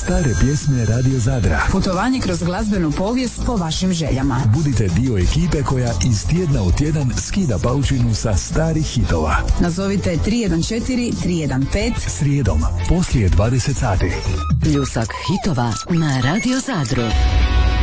Stare pjesme Radio Zadra. Putovanje kroz glazbenu povijest po vašim željama. Budite dio ekipe koja iz tjedna u tjedan skida paučinu sa starih hitova. Nazovite 314 315 srijedom poslije 20 sati. Pljusak hitova na Radio Zadru.